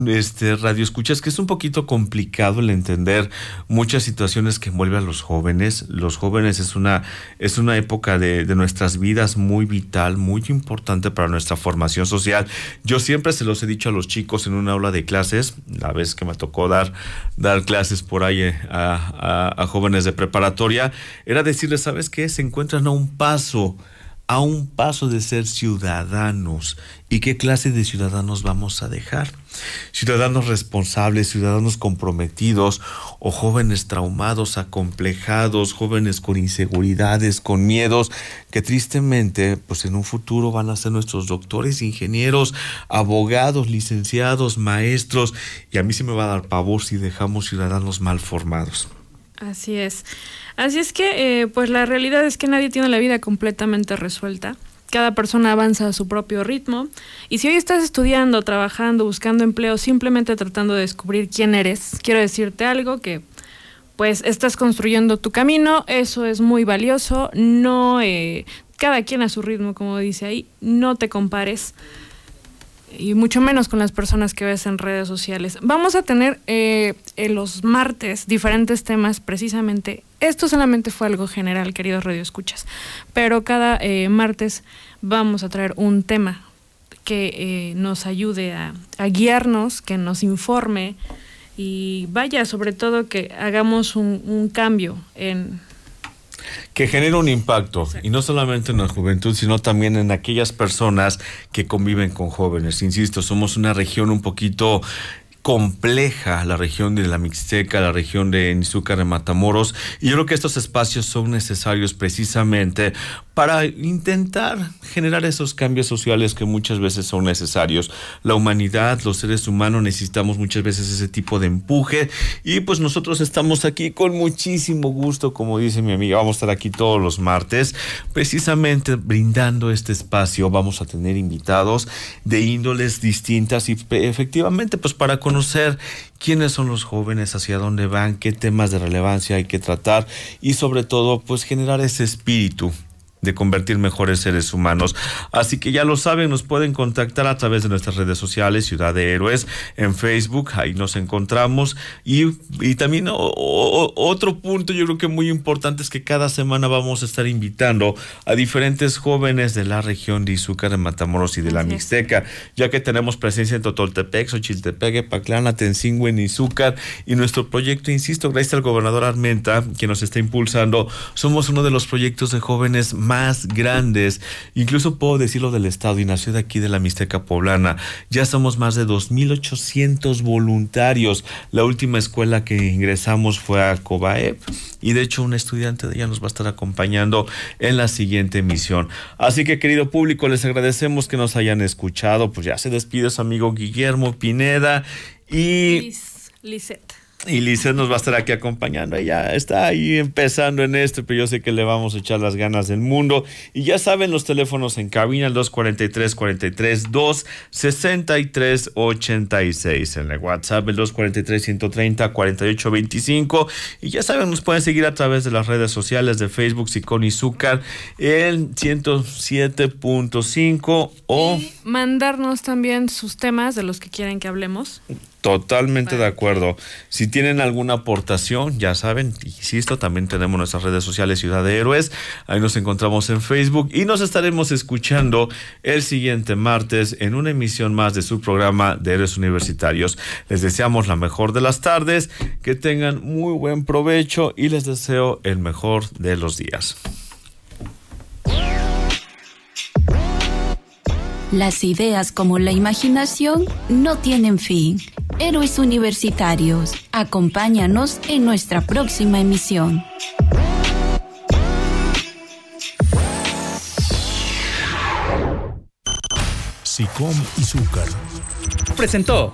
radio escuchas, que es un poquito complicado el entender muchas situaciones que envuelven a los jóvenes. Los jóvenes es una época de nuestras vidas muy vital, muy importante para nuestra formación social. Yo siempre se los he dicho a los chicos en una aula de clases, la vez que me tocó dar clases por ahí a jóvenes de preparatoria, era decirles, ¿sabes qué? Se encuentran a un paso de ser ciudadanos. ¿Y qué clase de ciudadanos vamos a dejar? Ciudadanos responsables, ciudadanos comprometidos, o jóvenes traumados, acomplejados, jóvenes con inseguridades, con miedos, que tristemente, pues en un futuro van a ser nuestros doctores, ingenieros, abogados, licenciados, maestros, y a mí se me va a dar pavor si dejamos ciudadanos mal formados. Así es. Así es que, pues la realidad es que nadie tiene la vida completamente resuelta. Cada persona avanza a su propio ritmo. Y si hoy estás estudiando, trabajando, buscando empleo, simplemente tratando de descubrir quién eres, quiero decirte algo que, pues, estás construyendo tu camino. Eso es muy valioso. No, cada quien a su ritmo, como dice ahí. No te compares. Y mucho menos con las personas que ves en redes sociales. Vamos a tener en los martes diferentes temas, precisamente. Esto solamente fue algo general, queridos radioescuchas, pero cada martes vamos a traer un tema que nos ayude a guiarnos, que nos informe y vaya, sobre todo que hagamos un cambio que genera un impacto. Exacto. Y no solamente en la juventud, sino también en aquellas personas que conviven con jóvenes. Insisto, somos una región un poquito compleja, la región de la Mixteca, la región de Izúcar de Matamoros, y yo creo que estos espacios son necesarios precisamente para intentar generar esos cambios sociales que muchas veces son necesarios. La humanidad, los seres humanos necesitamos muchas veces ese tipo de empuje, y pues nosotros estamos aquí con muchísimo gusto, como dice mi amiga, vamos a estar aquí todos los martes, precisamente brindando este espacio. Vamos a tener invitados de índoles distintas y efectivamente pues para conocer quiénes son los jóvenes, hacia dónde van, qué temas de relevancia hay que tratar y sobre todo pues generar ese espíritu de convertir mejores seres humanos. Así que ya lo saben, nos pueden contactar a través de nuestras redes sociales, Ciudad de Héroes, en Facebook, ahí nos encontramos. Y también otro punto yo creo que muy importante es que cada semana vamos a estar invitando a diferentes jóvenes de la región de Izúcar de Matamoros y de la Mixteca, ya que tenemos presencia en Totoltepec, Xochiltepec, Paclán, Atencingo, en Izúcar, y nuestro proyecto, insisto, gracias al gobernador Armenta, quien nos está impulsando, somos uno de los proyectos de jóvenes más grandes, incluso puedo decirlo, del estado, y nació de aquí de la Mixteca poblana. Ya somos más de 2,800 voluntarios. La última escuela que ingresamos fue a Cobaep, y de hecho un estudiante de ella nos va a estar acompañando en la siguiente emisión. Así que, querido público, les agradecemos que nos hayan escuchado. Pues ya se despide su amigo Guillermo Pineda y Lisette. Y Lisette nos va a estar aquí acompañando. Ella está ahí empezando en esto, pero yo sé que le vamos a echar las ganas del mundo. Y ya saben, los teléfonos en cabina, el 243-43-2, 6386. En el WhatsApp, el 243-130-4825. Y ya saben, nos pueden seguir a través de las redes sociales de Facebook, Sicón Izúcar, el 107.5, o y mandarnos también sus temas de los que quieren que hablemos. Totalmente de acuerdo. Si tienen alguna aportación, ya saben, insisto, también tenemos nuestras redes sociales Ciudad de Héroes. Ahí nos encontramos en Facebook y nos estaremos escuchando el siguiente martes en una emisión más de su programa de Héroes Universitarios. Les deseamos la mejor de las tardes, que tengan muy buen provecho y les deseo el mejor de los días. Las ideas como la imaginación no tienen fin. Héroes Universitarios, acompáñanos en nuestra próxima emisión. Sicom Izúcar presentó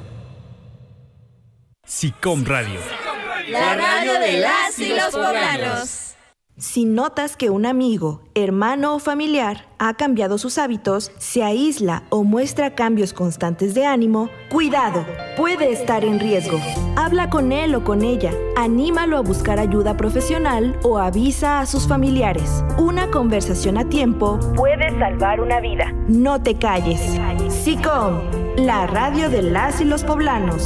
Sicom Radio, la radio de las y los poblanos. Si notas que un amigo, hermano o familiar ha cambiado sus hábitos, se aísla o muestra cambios constantes de ánimo, cuidado, puede estar en riesgo. Habla con él o con ella, anímalo a buscar ayuda profesional o avisa a sus familiares. Una conversación a tiempo puede salvar una vida. No te calles. Sicom. La radio de las y los poblanos.